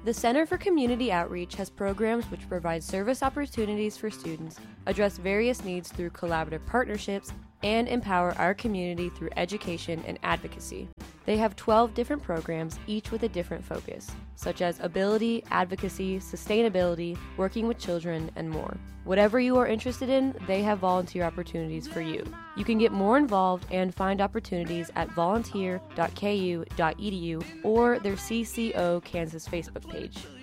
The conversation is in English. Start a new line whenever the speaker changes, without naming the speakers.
The Center for Community Outreach has programs which provide service opportunities for students, address various needs through collaborative partnerships, and empower our community through education and advocacy. They have 12 different programs, each with a different focus, such as ability, advocacy, sustainability, working with children, and more. Whatever you are interested in, they have volunteer opportunities for you. You can get more involved and find opportunities at volunteer.ku.edu or their CCO Kansas Facebook page.